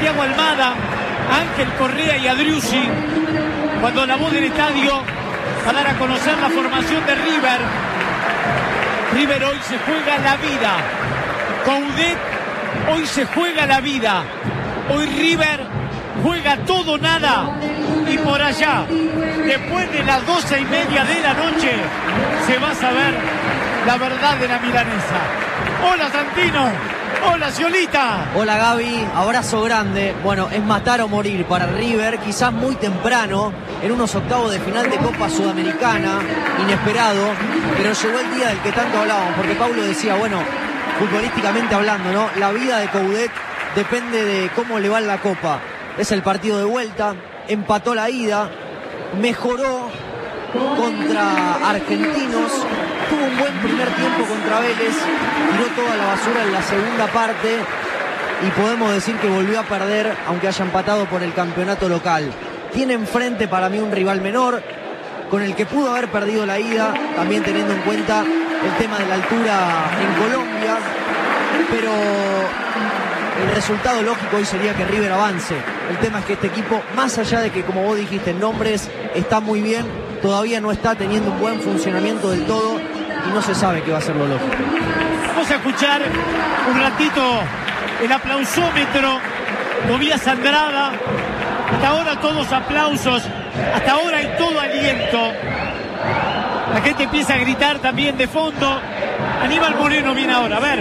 Tiago Almada, a Ángel Correa y a Driussi, cuando la voz del estadio va a dar a conocer la formación de River. River hoy se juega la vida. Coudet hoy se juega la vida. Hoy River juega todo nada. Y por allá, después de las 12:30 de la noche, se va a saber la verdad de la milanesa. Hola Santino, hola Sciolita. Hola Gaby, abrazo grande. Bueno, es matar o morir para River, quizás muy temprano, en unos octavos de final de Copa Sudamericana, inesperado, pero llegó el día del que tanto hablábamos, porque Paulo decía, bueno, futbolísticamente hablando, ¿no? La vida de Coudet depende de cómo le va en la Copa. Es el partido de vuelta, empató la ida, mejoró contra Argentinos, tuvo un buen primer tiempo contra Vélez, tiró toda la basura en la segunda parte y podemos decir que volvió a perder, aunque haya empatado por el campeonato local. Tiene enfrente para mí un rival menor, con el que pudo haber perdido la ida, también teniendo en cuenta el tema de la altura en Colombia, pero el resultado lógico hoy sería que River avance. El tema es que este equipo, más allá de que, como vos dijiste, en nombres está muy bien, todavía no está teniendo un buen funcionamiento del todo y no se sabe qué va a ser lo lógico. Vamos a escuchar un ratito el aplausómetro. Tobías Andrada. Hasta ahora todos aplausos. Hasta ahora hay todo aliento. La gente empieza a gritar también de fondo. Aníbal Moreno viene ahora, a ver.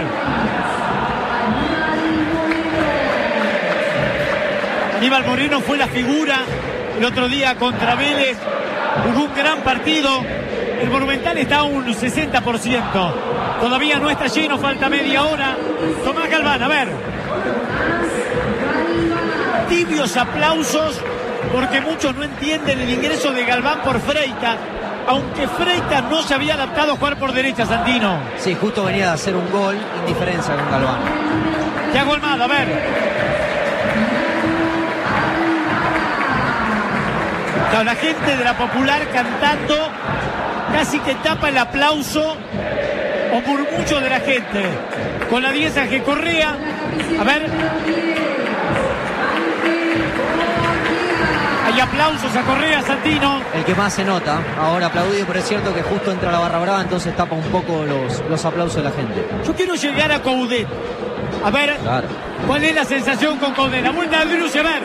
Aníbal Moreno fue la figura el otro día contra Vélez. Jugó un gran partido. El Monumental está a un 60%. Todavía no está lleno, falta media hora. Tomás Galván, a ver. Tibios aplausos porque muchos no entienden el ingreso de Galván por Freitas. Aunque Freitas no se había adaptado a jugar por derecha, Santino. Sí, justo venía de hacer un gol, indiferencia con Galván. Tiago Almada, a ver. La gente de la Popular cantando casi que tapa el aplauso o murmullo de la gente. Con la 10 Ángel Correa. A ver. Hay aplausos a Correa, Santino. El que más se nota, ahora aplaudido, pero es cierto que justo entra la barra brava, entonces tapa un poco los aplausos de la gente. Yo quiero llegar a Coudet. A ver, claro. ¿Cuál es la sensación con Coudet? La vuelta de Driussi, a ver.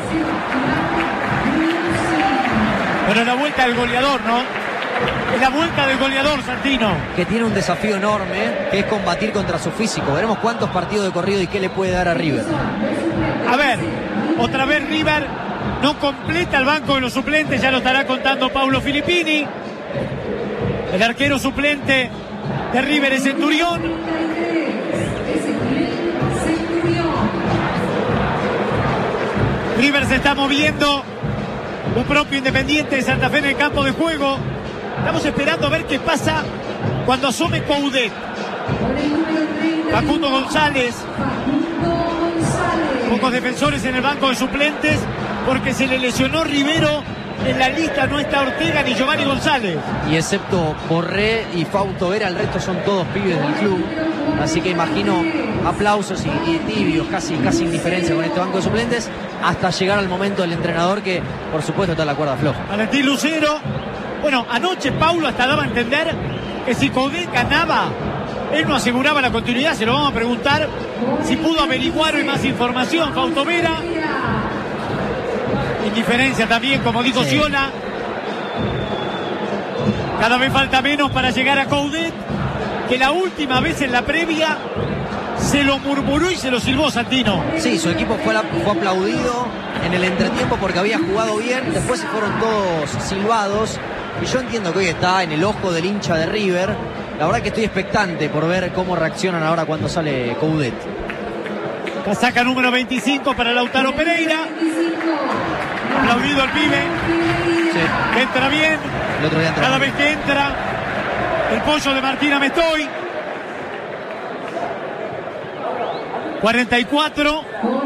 Pero la vuelta del goleador, ¿no? Es la vuelta del goleador, Santino. Que tiene un desafío enorme, que es combatir contra su físico. Veremos cuántos partidos de corrido y qué le puede dar a River. A ver, otra vez River no completa el banco de los suplentes, ya lo estará contando Paulo Filippini. El arquero suplente de River es Centurión. River se está moviendo. Lo propio Independiente de Santa Fe en el campo de juego. Estamos esperando a ver qué pasa cuando asome Coudet. Facundo González. Pocos defensores en el banco de suplentes porque se le lesionó Rivero. En la lista no está Ortega ni Giovanni González. Y excepto Borré y Fausto Vera, el resto son todos pibes del club. Así que imagino aplausos y tibios, casi indiferencia con este banco de suplentes, hasta llegar al momento del entrenador que, por supuesto, está en la cuerda floja. Valentín Lucero. Bueno, anoche Paulo hasta daba a entender que si Coudet ganaba, él no aseguraba la continuidad. Se lo vamos a preguntar si pudo averiguar hoy más información. Fausto Vera. Indiferencia también, como dijo Sciolá. Cada vez falta menos para llegar a Coudet, que la última vez en la previa se lo murmuró y se lo silbó, Santino. Sí, su equipo fue aplaudido en el entretiempo porque había jugado bien. Después se fueron todos silbados. Y yo entiendo que hoy está en el ojo del hincha de River. La verdad que estoy expectante por ver cómo reaccionan ahora cuando sale Coudet. Casaca número 25 para Lautaro Pereira. Aplaudido el pibe. Sí. Entra bien. El otro día entra cada bien. vez que entra. El pollo de Martín Amestoy. 44.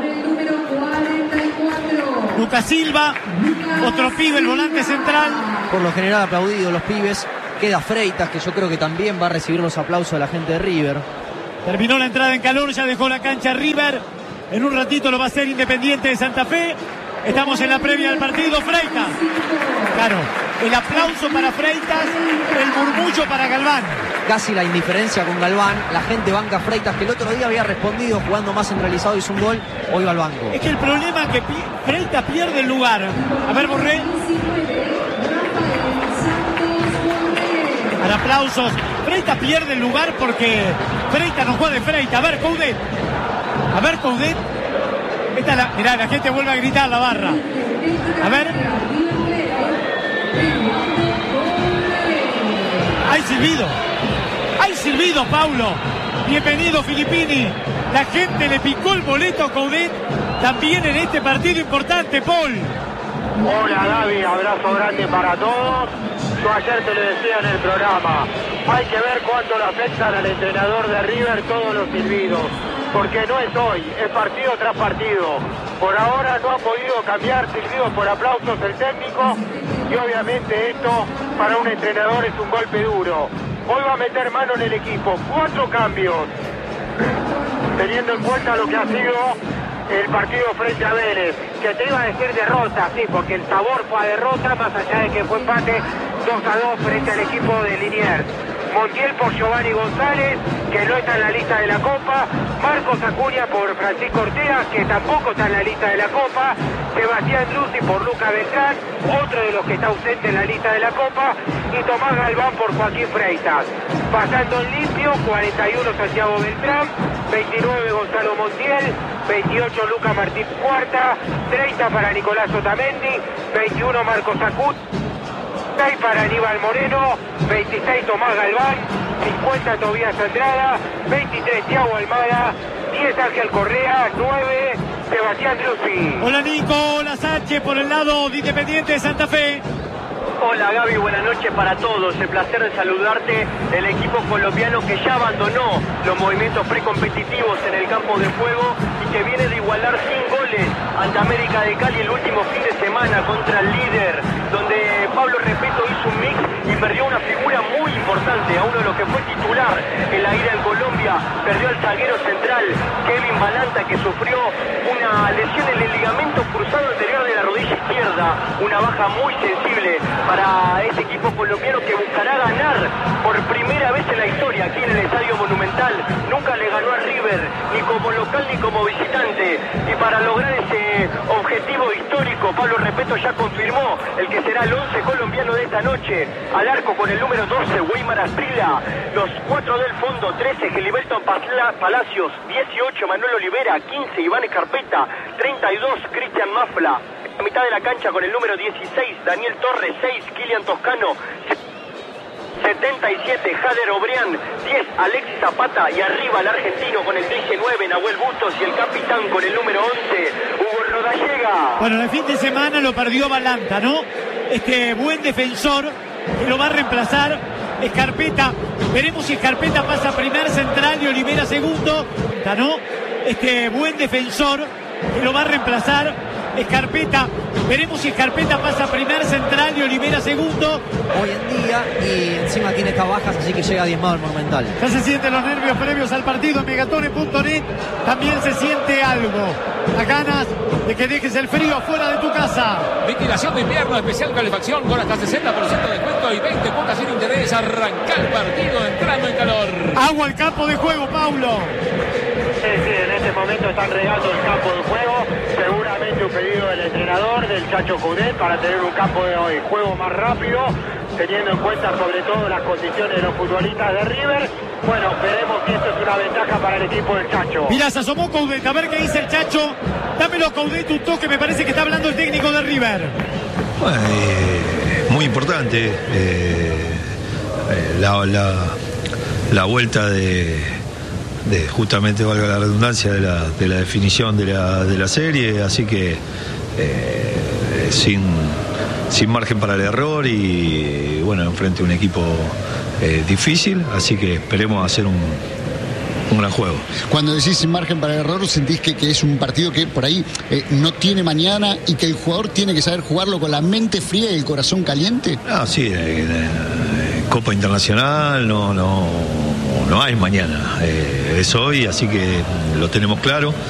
Lucas Silva. Otro pibe, el volante central. Por lo general aplaudido los pibes. Queda Freitas, que yo creo que también va a recibir los aplausos de la gente de River. Terminó la entrada en calor, ya dejó la cancha River. En un ratito lo va a hacer Independiente de Santa Fe. Estamos en la previa del partido. Freitas. Claro, el aplauso para Freitas, el murmullo para Galván. Casi la indiferencia con Galván. La gente banca a Freitas, que el otro día había respondido jugando más centralizado, hizo un gol, hoy va al banco. Es que el problema es que Freitas pierde el lugar. A ver, Borré. Para aplausos. Freitas pierde el lugar porque Freitas no juega de Freitas. A ver, Coudet. A ver, Coudet. Mirá, la gente vuelve a gritar, la barra. A ver. ¡Hay silbido! ¡Hay silbido, Paulo! Bienvenido, Filippini. La gente le picó el boleto a Coudet también en este partido importante, Paul. Hola, Gaby. Abrazo grande para todos. Yo ayer te lo decía en el programa. Hay que ver cuánto le afectan al entrenador de River todos los silbidos. Porque no es hoy, es partido tras partido. Por ahora no ha podido cambiar silbidos por aplausos el técnico. Y obviamente esto para un entrenador es un golpe duro. Hoy va a meter mano en el equipo. 4 cambios. Teniendo en cuenta lo que ha sido el partido frente a Vélez. Que te iba a decir derrota, sí, porque el sabor fue a derrota, más allá de que fue empate 2-2 frente al equipo de Liniers. Montiel por Giovanni González, que no está en la lista de la Copa. Marcos Acuña por Francisco Ortega, que tampoco está en la lista de la Copa. Sebastián Luzi por Luca Beltrán, otro de los que está ausente en la lista de la Copa. Y Tomás Galván por Joaquín Freitas. Pasando en limpio, 41 Santiago Beltrán, 29 Gonzalo Montiel, 28 Luca Martín Cuarta, 30 para Nicolás Otamendi, 21 Marcos Acuña, 6 para Aníbal Moreno, 26 Tomás Galván, 50 Tobías Andrada, 23 Thiago Almada, 10 Ángel Correa, 9 Sebastián Drupi. Hola Nico, hola Sánchez por el lado de Independiente de Santa Fe. Hola Gaby, buenas noches para todos. El placer de saludarte. El equipo colombiano que ya abandonó los movimientos precompetitivos en el campo de juego y que viene de igualar 5 goles ante América de Cali el último fin de semana contra el líder, donde Pablo Repeto hizo un mix y perdió una figura muy importante, a uno de los que fue titular en la ida en Colombia. Perdió al zaguero central Kevin Balanta, que sufrió una lesión en el ligamento cruzado anterior de la rodilla izquierda, una baja muy sensible para este equipo colombiano que buscará ganar por primera vez en la historia aquí en el Estadio Monumental. Nunca le ganó a River, ni como local ni como visitante, y para lograr ese objetivo histórico, Pablo Repeto ya confirmó el que será el 11 colombiano de esta noche. Al arco con el número 12, Weimar Asprilla, los 4 del fondo, 13 Gilberto Palacios, 18 Manuel Olivera, 15 Iván Escarpeta, 32 Cristian Mafla. A mitad de la cancha con el número 16, Daniel Torres, 6, Kilian Toscano, 77, Jader Obrián, 10, Alexis Zapata, y arriba el argentino con el 19, Nahuel Bustos, y el capitán con el número 11, Hugo Rodallega. Bueno, el fin de semana lo perdió Balanta, ¿no? Este buen defensor que lo va a reemplazar Escarpeta. Veremos si Escarpeta pasa primer central y Olivera segundo, ¿no? Este buen defensor que lo va a reemplazar Escarpeta. Veremos si Escarpeta pasa primer central y Olivera segundo. Hoy en día, y encima tiene estas bajas, así que llega diezmado el Monumental. Ya se sienten los nervios previos al partido en Megatone.net. También se siente algo. Las ganas de que dejes el frío fuera de tu casa. Ventilación de invierno, especial calefacción con hasta 60% de descuento y 20 cuotas sin interés. Arranca el partido entrando en calor. Agua al campo de juego, Paulo. Sí, en este momento están regando el campo de juego. Seguramente un pedido del entrenador, del Chacho Coudet, para tener un campo de juego más rápido, teniendo en cuenta sobre todo las condiciones de los futbolistas de River. Bueno, veremos si esto es una ventaja para el equipo del Chacho. Mirá, se asomó Coudet, a ver qué dice el Chacho. Dámelo, Coudet, un toque, me parece que está hablando el técnico de River. Bueno, muy importante la vuelta de justamente, valga la redundancia, de la definición de la serie, así que sin margen para el error y bueno, enfrente a un equipo difícil, así que esperemos hacer un gran juego. Cuando decís sin margen para el error, ¿sentís que es un partido que por ahí no tiene mañana y que el jugador tiene que saber jugarlo con la mente fría y el corazón caliente? No, sí, Copa Internacional no hay mañana, es hoy, así que lo tenemos claro.